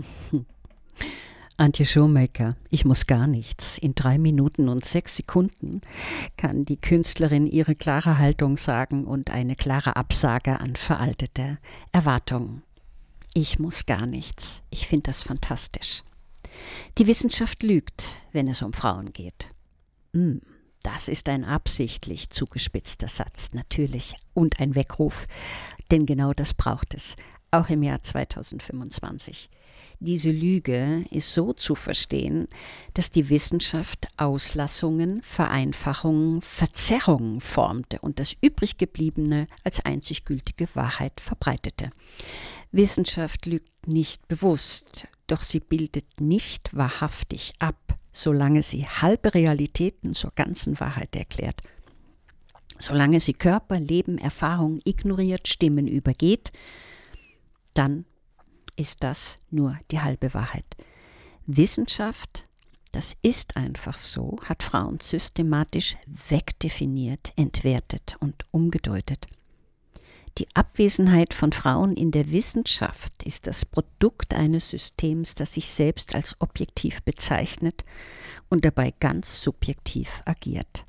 Antje Shoemaker, ich muss gar nichts. In 3 Minuten und 6 Sekunden kann die Künstlerin ihre klare Haltung sagen und eine klare Absage an veraltete Erwartungen. Ich muss gar nichts. Ich finde das fantastisch. Die Wissenschaft lügt, wenn es um Frauen geht. Das ist ein absichtlich zugespitzter Satz, natürlich, und ein Weckruf, denn genau das braucht es, auch im Jahr 2025. Diese Lüge ist so zu verstehen, dass die Wissenschaft Auslassungen, Vereinfachungen, Verzerrungen formte und das Übriggebliebene als einzig gültige Wahrheit verbreitete. Wissenschaft lügt nicht bewusst, doch sie bildet nicht wahrhaftig ab, solange sie halbe Realitäten zur ganzen Wahrheit erklärt. Solange sie Körper, Leben, Erfahrung ignoriert, Stimmen übergeht, dann ist das nur die halbe Wahrheit. Wissenschaft, das ist einfach so, hat Frauen systematisch wegdefiniert, entwertet und umgedeutet. Die Abwesenheit von Frauen in der Wissenschaft ist das Produkt eines Systems, das sich selbst als objektiv bezeichnet und dabei ganz subjektiv agiert.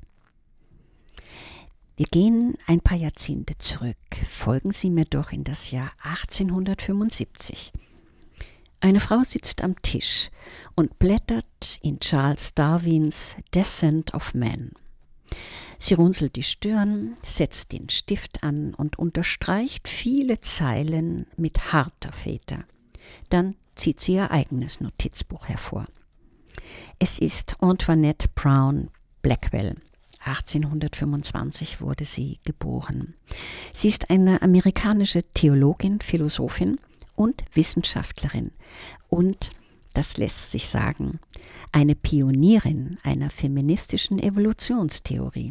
Wir gehen ein paar Jahrzehnte zurück. Folgen Sie mir doch in das Jahr 1875. Eine Frau sitzt am Tisch und blättert in Charles Darwins Descent of Man. Sie runzelt die Stirn, setzt den Stift an und unterstreicht viele Zeilen mit harter Feder. Dann zieht sie ihr eigenes Notizbuch hervor. Es ist Antoinette Brown Blackwell. 1825 wurde sie geboren. Sie ist eine amerikanische Theologin, Philosophin und Wissenschaftlerin und, das lässt sich sagen, eine Pionierin einer feministischen Evolutionstheorie.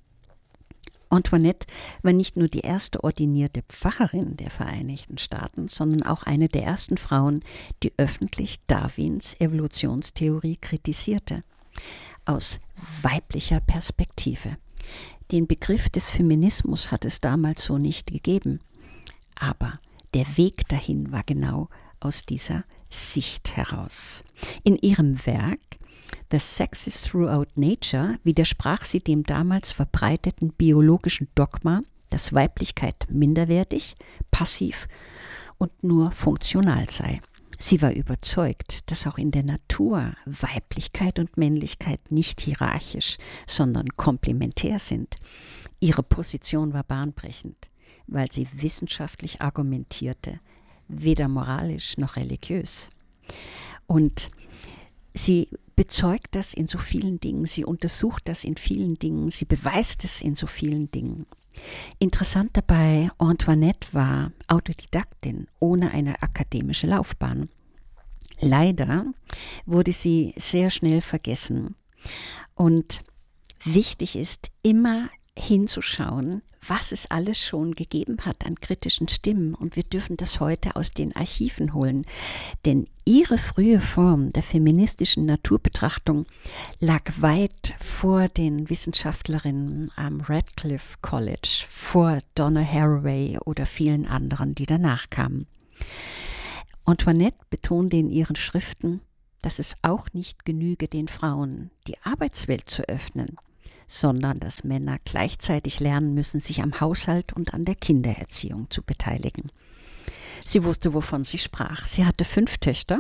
Antoinette war nicht nur die erste ordinierte Pfarrerin der Vereinigten Staaten, sondern auch eine der ersten Frauen, die öffentlich Darwins Evolutionstheorie kritisierte. Aus weiblicher Perspektive. Den Begriff des Feminismus hat es damals so nicht gegeben. Aber der Weg dahin war genau aus dieser Sicht heraus. In ihrem Werk The Sex is Throughout Nature widersprach sie dem damals verbreiteten biologischen Dogma, dass Weiblichkeit minderwertig, passiv und nur funktional sei. Sie war überzeugt, dass auch in der Natur Weiblichkeit und Männlichkeit nicht hierarchisch, sondern komplementär sind. Ihre Position war bahnbrechend, weil sie wissenschaftlich argumentierte, weder moralisch noch religiös. Und sie bezeugt das in so vielen Dingen, sie untersucht das in vielen Dingen, sie beweist es in so vielen Dingen. Interessant dabei, Antoinette war Autodidaktin ohne eine akademische Laufbahn. Leider wurde sie sehr schnell vergessen. Und wichtig ist, immer hinzuschauen, was es alles schon gegeben hat an kritischen Stimmen. Und wir dürfen das heute aus den Archiven holen. Denn ihre frühe Form der feministischen Naturbetrachtung lag weit vor den Wissenschaftlerinnen am Radcliffe College, vor Donna Haraway oder vielen anderen, die danach kamen. Antoinette betonte in ihren Schriften, dass es auch nicht genüge, den Frauen die Arbeitswelt zu öffnen, sondern dass Männer gleichzeitig lernen müssen, sich am Haushalt und an der Kindererziehung zu beteiligen. Sie wusste, wovon sie sprach. Sie hatte 5 Töchter,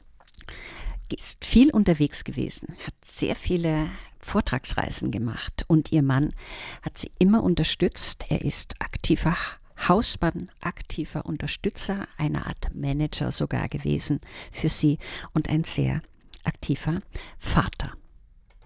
ist viel unterwegs gewesen, hat sehr viele Vortragsreisen gemacht und ihr Mann hat sie immer unterstützt. Er ist aktiver Hausmann, aktiver Unterstützer, eine Art Manager sogar gewesen für sie und ein sehr aktiver Vater.